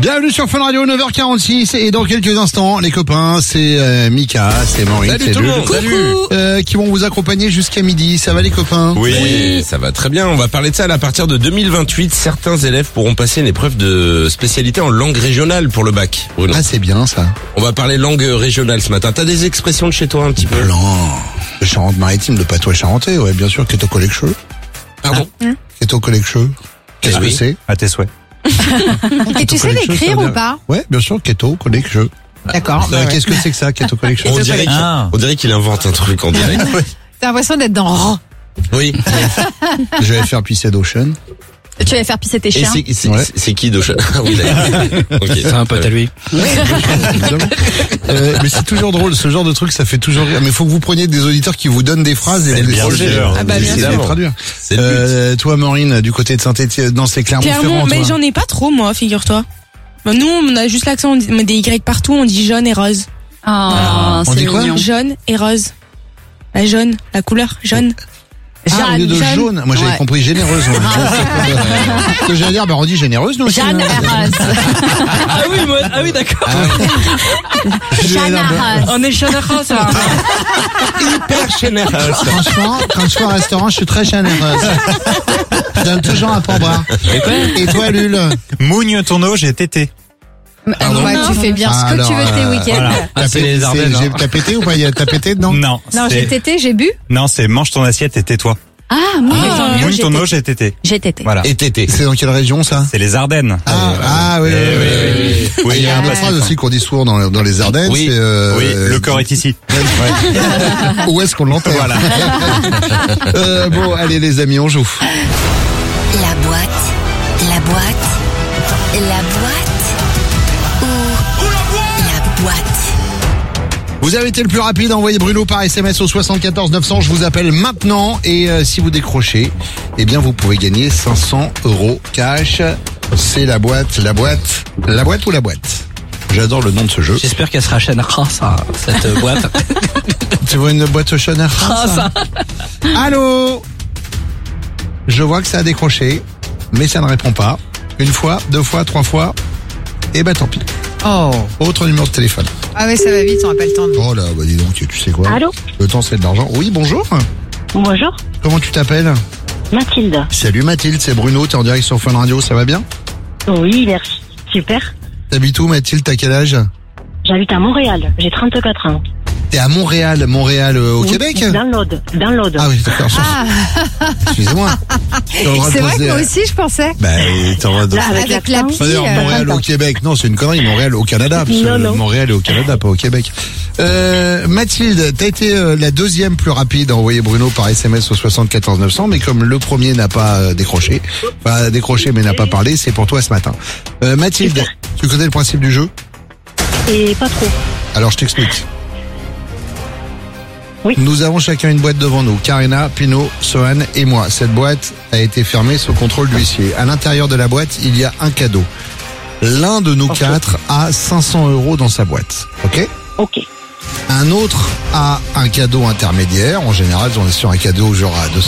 Bienvenue sur Fun Radio, 9h46 et dans quelques instants, les copains, c'est Mika, c'est Maureen, salut c'est tout le monde, Jules, qui vont vous accompagner jusqu'à midi. Ça va les copains? Oui, ça va très bien. On va parler de ça. À partir de 2028, certains élèves pourront passer une épreuve de spécialité en langue régionale pour le bac. Bruno. Ah, c'est bien ça. On va parler langue régionale ce matin. T'as des expressions de chez toi un petit peu? Non, de Charente-Maritime, de patois charentais, ouais, bien sûr, Keto Colleccheux. Pardon? Keto Colleccheux. Qu'est-ce que oui. c'est? À tes souhaits. Et tu sais l'écrire ou pas? Ouais, bien sûr, Keto Colleccheux. D'accord. Qu'est-ce que c'est que ça, Keto Colleccheux? On dirait qu'il invente un truc en direct. T'as l'impression d'être dans... Oui. Je vais faire pisser d'Ocean. Tu vas faire pisser tes Et chiens. c'est qui Docha? Ah oui, d'accord. Okay. C'est un pote à lui. Mais c'est toujours drôle, ce genre de truc, ça fait toujours rire. Mais faut que vous preniez des auditeurs qui vous donnent des phrases et C'est vous le projet. Ah bah, bien essayez de les sûr. traduire. C'est le but. Toi, Maureen, du côté de Saint-Étienne, non, c'est Clermont-Ferrand. Clairement, mais toi. j'en ai pas trop, moi, figure-toi. Bah, nous, on a juste l'accent, on met des Y partout, on dit jaune et rose. Oh, On c'est dit quoi? mignon. Jaune et rose. La jaune, la couleur, jaune. Ah, au lieu de Jeanne. jaune. Moi, j'avais Ouais. compris généreuse. Ce que j'allais dire, on dit généreuse, nous aussi. Jeanne hein. Arras. Ah oui, d'accord. Jeanne Arras. On est jaune et rose, là. Hyper général. Franchement, quand je fais un restaurant, je suis très généreuse. Je donne toujours un pourboire. Et toi, Lul? Mougne ton eau, j'ai tété. Ouais, tu fais bien ce que Alors, tu veux tes week-ends. voilà. T'as c'est pété- les Ardennes, hein. T'as pété ou pas? T'as pété dedans? Non. Non, j'ai tété, j'ai bu. Non, c'est mange ton assiette et tais-toi. Ah, Mougne ton eau, j'ai tété. J'ai tété. Voilà. Et tété. C'est dans quelle région, ça? C'est les Ardennes. Ah, oui, oui. Oui, Il y a une autre phrase aussi qu'on dit souvent dans les Ardennes, Oui. c'est Oui, le corps est ici. où est-ce qu'on l'enterre? Voilà. Bon, allez les amis, on joue. La boîte, la boîte, la boîte ou la boîte. Vous avez été le plus rapide, envoyez Bruno par SMS au 74 900, je vous appelle maintenant et si vous décrochez, eh bien vous pouvez gagner 500 € cash. C'est la boîte ou la boîte? J'adore le nom de ce jeu. J'espère qu'elle sera chaînera, ça, cette boîte. Tu vois une boîte Chanel? Allô? Je vois que ça a décroché, mais ça ne répond pas. Une fois, deux fois, trois fois, et ben tant pis. Oh. Autre numéro de téléphone. Ah ouais, ça va vite, on n'a pas le temps. Oh là, bah dis donc, tu sais quoi? Allô? Le temps c'est de l'argent. Oui, bonjour. Bonjour, Comment tu t'appelles? Mathilde. Salut Mathilde, c'est Bruno, t'es en direct sur Fun Radio, ça va bien? Oui, merci. Super. T'habites où Mathilde, t'as quel âge? J'habite à Montréal, j'ai 34 ans. T'es à Montréal, au Oui, Québec? Dans l'Aude. Ah oui, d'accord. Excusez-moi. C'est vrai que moi aussi, je pensais. Bah, t'as le droit de... Là, avec Avec l'accent. l'appli. D'ailleurs, Montréal au Québec, non, c'est une connerie. Montréal au Canada, parce que Non. Montréal est au Canada, pas au Québec. Mathilde, t'as été la deuxième plus rapide à envoyer Bruno par SMS au 74 900, mais comme le premier n'a pas décroché, mais n'a pas parlé, c'est pour toi ce matin. Mathilde, tu connais le principe du jeu? Et pas trop. Alors je t'explique. Oui. Nous avons chacun une boîte devant nous. Karina, Pino, Sohan et moi. Cette boîte a été fermée sous contrôle d'huissier. À l'intérieur de la boîte, il y a un cadeau. L'un de nous quatre a 500 € dans sa boîte. Ok? Ok. Un autre a un cadeau intermédiaire. En général, on est sur un cadeau genre à 200